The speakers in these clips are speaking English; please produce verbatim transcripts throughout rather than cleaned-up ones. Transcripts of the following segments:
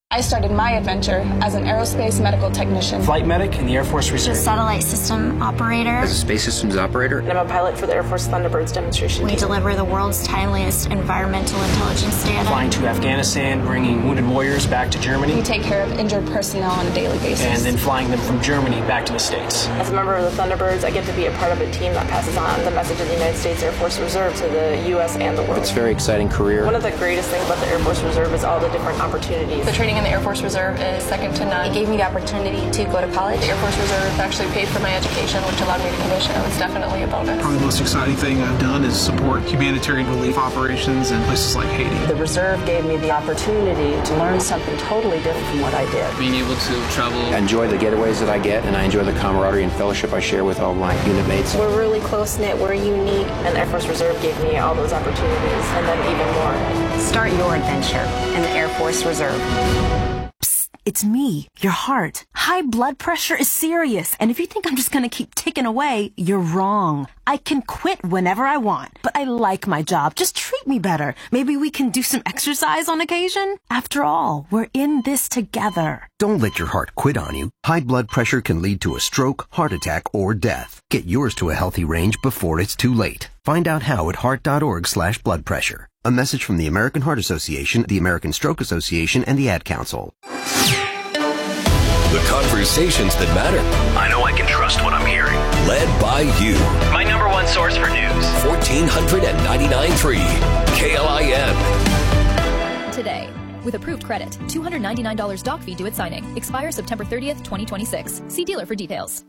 I started my adventure as an aerospace medical technician. Flight medic in the Air Force Reserve. A satellite system operator. As a space systems operator. And I'm a pilot for the Air Force Thunderbirds demonstration We team. deliver the world's timeliest environmental intelligence data. Flying to Afghanistan, bringing wounded warriors back to Germany. We take care of injured personnel on a daily basis. And then flying them from Germany back to the States. As a member of the Thunderbirds, I get to be a part of a team that passes on the message of the United States Air Force Reserve to the U S and the world. It's a very exciting career. One of the greatest things about the Air Force Reserve is all the different opportunities. The training in the Air Force Reserve is second to none. It gave me the opportunity to go to college. The Air Force Reserve actually paid for my education, which allowed me to commission. It was definitely a bonus. Probably the most exciting thing I've done is support humanitarian relief operations in places like Haiti. The Reserve gave me the opportunity to learn something totally different from what I did. Being able to travel. I enjoy the getaways that I get, and I enjoy the camaraderie and fellowship I share with all my unit mates. We're really close-knit, we're unique, and the Air Force Reserve gave me all those opportunities, and then even more. Start your adventure in the Air Force Reserve. It's me, your heart. High blood pressure is serious, and if you think I'm just gonna keep ticking away, you're wrong. I can quit whenever I want, but I like my job. Just treat me better. Maybe we can do some exercise on occasion? After all, we're in this together. Don't let your heart quit on you. High blood pressure can lead to a stroke, heart attack, or death. Get yours to a healthy range before it's too late. Find out how at heart.org slash blood pressure. A message from the American Heart Association, the American Stroke Association, and the Ad Council. The conversations that matter. I know I can trust what I'm hearing. Led by you. My number one source for news. fourteen ninety-nine point three K L I N. Today, with approved credit, two hundred ninety-nine dollars doc fee due at signing. Expires September thirtieth, twenty twenty-six. See dealer for details.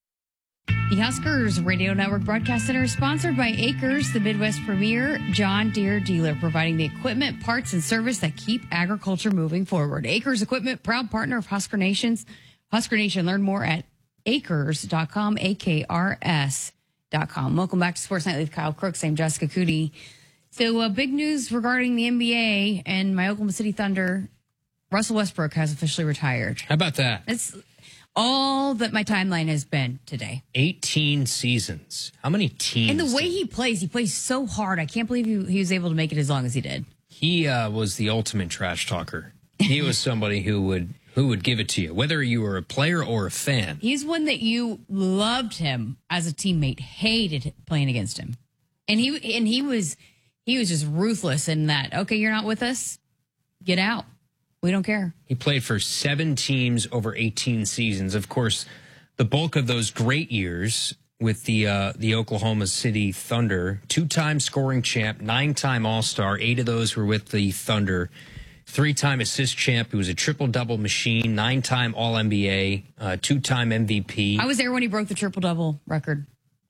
The Huskers Radio Network Broadcast Center is sponsored by Acres, the Midwest premier John Deere dealer, providing the equipment, parts, and service that keep agriculture moving forward. Acres Equipment, proud partner of Husker Nations. Husker Nation, learn more at acres dot com, A K R S dot com. Welcome back to Sports Nightly with Kyle Crooks. I'm Jessica Cootie. So, uh, big news regarding the N B A and my Oklahoma City Thunder. Russell Westbrook has officially retired. How about that? It's all that my timeline has been today. eighteen seasons. How many teams? And the way he plays, he plays so hard. I can't believe he, he was able to make it as long as he did. He uh, was the ultimate trash talker. He was somebody who would who would give it to you, whether you were a player or a fan. He's one that you loved him as a teammate, hated playing against him. And he and he was he was just ruthless in that, okay, you're not with us, get out. We don't care. He played for seven teams over eighteen seasons. Of course, the bulk of those great years with the uh, the Oklahoma City Thunder, two-time scoring champ, nine-time All-Star, eight of those were with the Thunder, three-time assist champ. He was a triple-double machine, nine-time All N B A, uh, two-time M V P. I was there when he broke the triple-double record.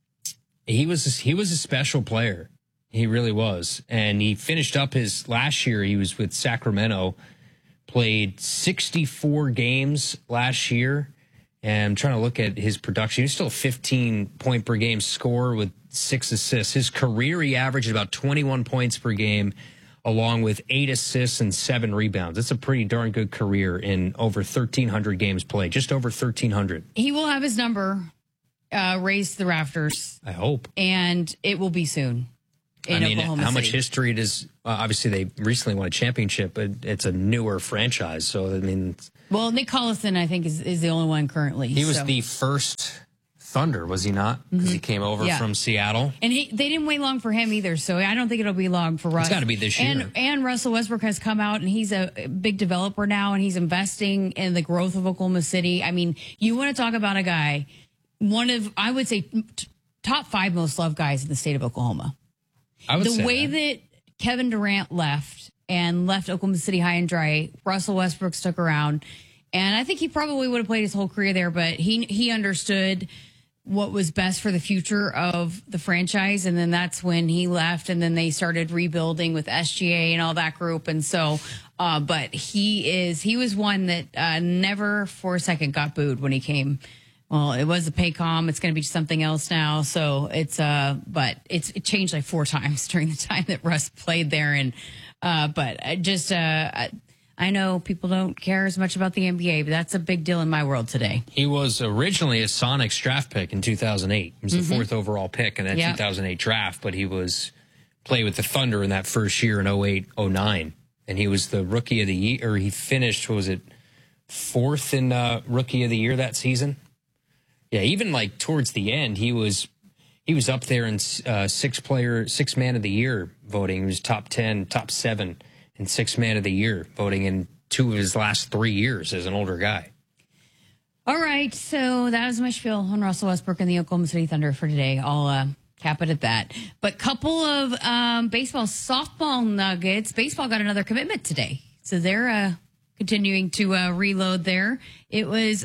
He was he was a special player. He really was. And he finished up his last year. He was with Sacramento. Played sixty-four games last year, and I'm trying to look at his production. He's still a fifteen point per game scorer with six assists. His career, he averaged about twenty-one points per game, along with eight assists and seven rebounds. That's a pretty darn good career in over thirteen hundred games played, just over thirteen hundred. He will have his number uh, raised to the rafters. I hope. And it will be soon. In I mean, Oklahoma how City. much history does, uh, obviously they recently won a championship, but it's a newer franchise. So, I mean, it's, well, Nick Collison, I think, is, is the only one currently. he was so. the first Thunder, was he not? Because Mhm. he came over Yeah. from Seattle. And he, they didn't wait long for him either, so I don't think it'll be long for Russ. It's gotta be this year. And, and Russell Westbrook has come out, and he's a big developer now, and he's investing in the growth of Oklahoma City. I mean, you want to talk about a guy, one of, I would say, t- top five most loved guys in the state of Oklahoma. I would the say way that. that Kevin Durant left and left Oklahoma City high and dry, Russell Westbrook stuck around. And I think he probably would have played his whole career there, but he he understood what was best for the future of the franchise. And then that's when he left, and then they started rebuilding with S G A and all that group. And so, uh, but he is, he was one that uh, never for a second got booed when he came. Well, it was a Paycom. It's going to be something else now. So it's, uh, but it's, it changed like four times during the time that Russ played there. And, uh, but I just, uh, I, I know people don't care as much about the N B A, but that's a big deal in my world today. He was originally a Sonics draft pick in two thousand eight. He was the Mhm. fourth overall pick in that Yeah. two thousand eight draft, but he was played with the Thunder in that first year in oh eight oh nine. and he was the rookie of the year, or he finished, what was it, fourth in uh, rookie of the year that season. Yeah, even like towards the end, he was he was up there in uh, six player, six man of the year voting. He was top ten, top seven in six man of the year voting in two of his last three years as an older guy. All right, so that was my spiel on Russell Westbrook and the Oklahoma City Thunder for today. I'll uh, cap it at that. But couple of um, baseball, softball nuggets. Baseball got another commitment today, so they're uh, continuing to uh, reload there. It was,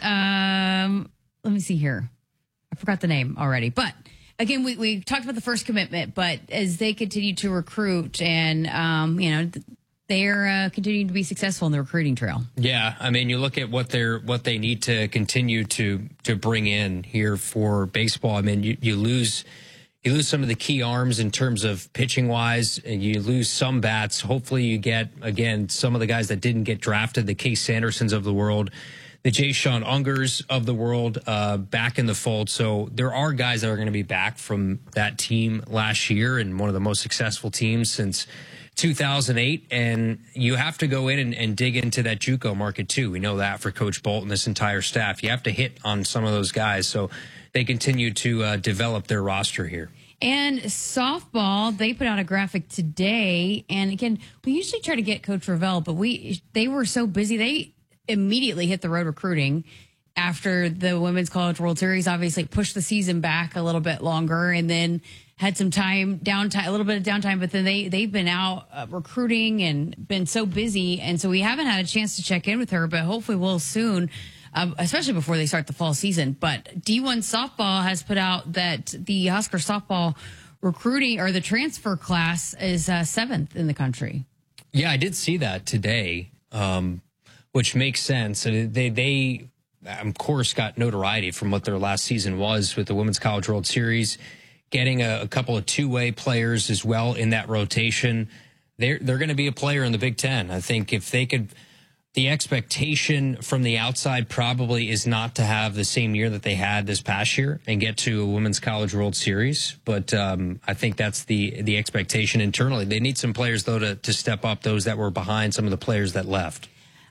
um, let me see here. I forgot the name already. But again, we, we talked about the first commitment, but as they continue to recruit and, um, you know, they're uh, continuing to be successful in the recruiting trail. Yeah, I mean, you look at what they're what they need to continue to to bring in here for baseball. I mean, you, you lose you lose some of the key arms in terms of pitching wise, and you lose some bats. Hopefully, you get again some of the guys that didn't get drafted, the Case Sandersons of the world, the Jay Sean Ungers of the world, uh, back in the fold. So there are guys that are going to be back from that team last year and one of the most successful teams since two thousand eight, and you have to go in and, and dig into that JUCO market too. We know that for Coach Bolt and this entire staff. You have to hit on some of those guys, so they continue to uh, develop their roster here. And softball, they put out a graphic today, and again, we usually try to get Coach Ravel, but we they were so busy, they immediately hit the road recruiting after the Women's College World Series. Obviously pushed the season back a little bit longer, and then had some time, downtime, a little bit of downtime, but then they, they've been out uh, recruiting and been so busy. And so we haven't had a chance to check in with her, but hopefully we'll soon, um, especially before they start the fall season. But D one softball has put out that the Husker softball recruiting or the transfer class is uh, seventh in the country. Yeah, I did see that today, um, which makes sense. They, they, of course, got notoriety from what their last season was with the Women's College World Series. Getting a, a couple of two-way players as well in that rotation. They're, they're going to be a player in the Big Ten. I think if they could, the expectation from the outside probably is not to have the same year that they had this past year and get to a Women's College World Series. But um, I think that's the the expectation internally. They need some players, though, to, to step up those that were behind some of the players that left.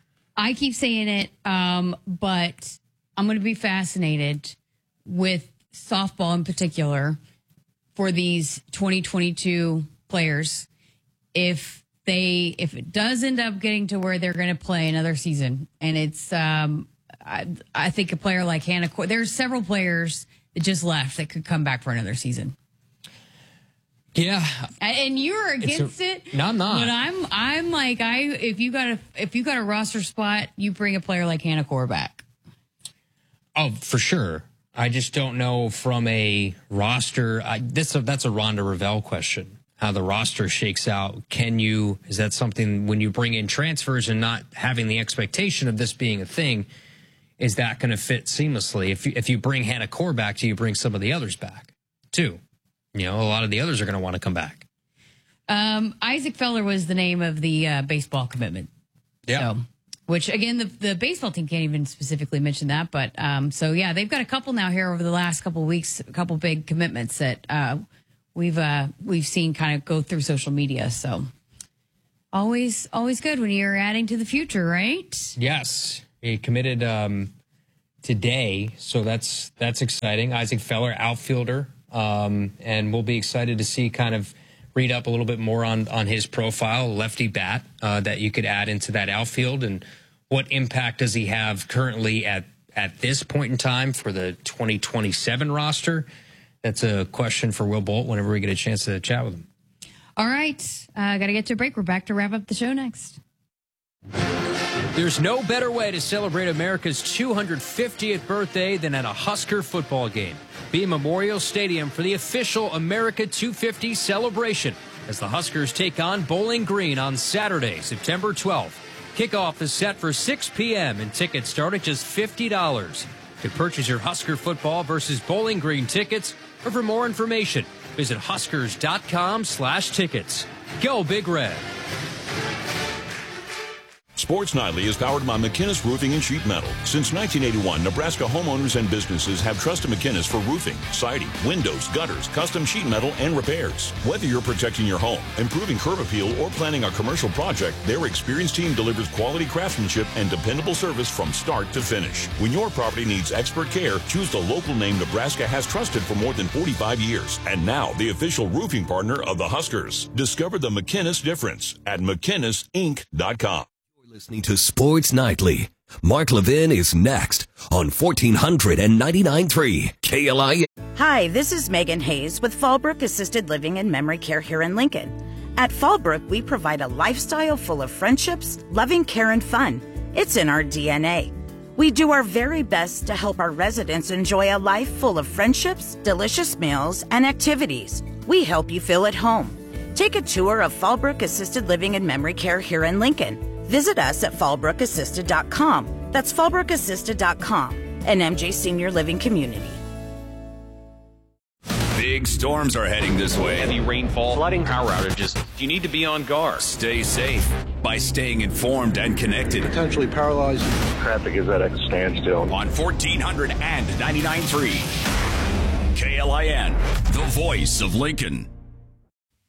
I keep saying it, um, but I'm going to be fascinated with softball in particular for these twenty twenty-two players, if they if it does end up getting to where they're going to play another season, and it's um, I, I think a player like Hannah, there's several players that just left that could come back for another season. Yeah, and you're against a, it. No, I'm not. But I'm I'm like I if you got a if you got a roster spot, you bring a player like Hannah Core back. Oh, for sure. I just don't know from a roster. I, this that's a Rhonda Ravel question. How the roster shakes out. Can you? Is that something when you bring in transfers and not having the expectation of this being a thing? Is that going to fit seamlessly? If you, if you bring Hannah Core back, do you bring some of the others back too? You know, a lot of the others are going to want to come back. Um, Isaac Feller was the name of the uh, baseball commitment. Yeah. So, which, again, the, the baseball team can't even specifically mention that. But um, so, yeah, they've got a couple now here over the last couple of weeks, a couple big commitments that uh, we've uh, we've seen kind of go through social media. So always, always good when you're adding to the future, right? Yes. He committed um, today. So that's that's exciting. Isaac Feller, outfielder. Um, and we'll be excited to see kind of read up a little bit more on, on his profile, lefty bat, uh, that you could add into that outfield, and what impact does he have currently at, at this point in time for the twenty twenty-seven roster? That's a question for Will Bolt whenever we get a chance to chat with him. All right. Uh, got to get to a break. We're back to wrap up the show next. There's no better way to celebrate America's two hundred fiftieth birthday than at a Husker football game. Be in Memorial Stadium for the official America two fifty celebration as the Huskers take on Bowling Green on Saturday, September twelfth. Kickoff is set for six p.m. and tickets start at just fifty dollars. To purchase your Husker football versus Bowling Green tickets, or for more information, visit huskers.com slash tickets. Go Big Red. Sports Nightly is powered by McInnes Roofing and Sheet Metal. Since nineteen eighty-one, Nebraska homeowners and businesses have trusted McInnes for roofing, siding, windows, gutters, custom sheet metal, and repairs. Whether you're protecting your home, improving curb appeal, or planning a commercial project, their experienced team delivers quality craftsmanship and dependable service from start to finish. When your property needs expert care, choose the local name Nebraska has trusted for more than forty-five years. And now, the official roofing partner of the Huskers. Discover the McInnes difference at McInnes Inc dot com. Listening to Sports Nightly. Mark Levin is next on fourteen ninety-nine point three K L I. Hi, this is Megan Hayes with Fallbrook Assisted Living and Memory Care here in Lincoln. At Fallbrook, we provide a lifestyle full of friendships, loving care, and fun. It's in our D N A. We do our very best to help our residents enjoy a life full of friendships, delicious meals, and activities. We help you feel at home. Take a tour of Fallbrook Assisted Living and Memory Care here in Lincoln. Visit us at fallbrook assisted dot com. That's fallbrook assisted dot com, an M J Senior Living community. Big storms are heading this way. Heavy rainfall, flooding, power outages. You need to be on guard. Stay safe by staying informed and connected. Potentially paralyzed. Traffic is at a standstill. On fourteen ninety-nine point three K L I N, the voice of Lincoln.